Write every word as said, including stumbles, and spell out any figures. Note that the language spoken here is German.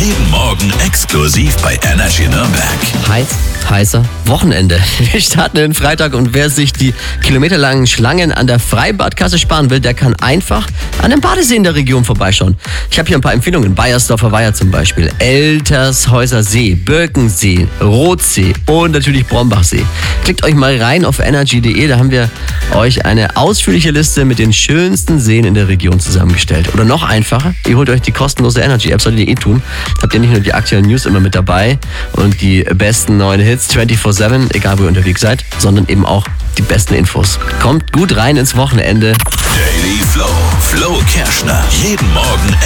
Jeden Morgen exklusiv bei Energy Nürnberg. Heiß, heißer Wochenende. Wir starten den Freitag und wer sich die kilometerlangen Schlangen an der Freibadkasse sparen will, der kann einfach an einem Badesee in der Region vorbeischauen. Ich habe hier ein paar Empfehlungen. Bayersdorfer Weiher zum Beispiel, Eltershäuser See, Birkensee, Rothsee und natürlich Brombachsee. Klickt euch mal rein auf energy punkt de, da haben wir euch eine ausführliche Liste mit den schönsten Seen in der Region zusammengestellt. Oder noch einfacher, ihr holt euch die kostenlose Energy-App, solltet ihr eh tun. Habt ihr nicht nur die aktuellen News immer mit dabei und die besten neuen Hits vierundzwanzig sieben, egal wo ihr unterwegs seid, sondern eben auch die besten Infos. Kommt gut rein ins Wochenende. Daily Flow, Flo Kerschner. Jeden Morgen